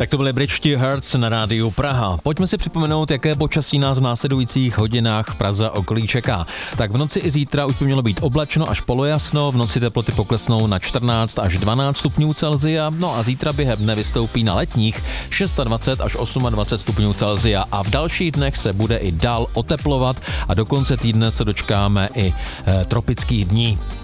Tak to byly Bridge Hearts na rádiu Praha. Pojďme si připomenout, jaké počasí nás v následujících hodinách v Praze okolí čeká. Tak v noci i zítra už by mělo být oblačno až polojasno, v noci teploty poklesnou na 14 až 12 stupňů Celsia, no a zítra během dne vystoupí na letních 26 až 28 stupňů Celsia a v dalších dnech se bude i dál oteplovat a do konce týdne se dočkáme i tropických dní.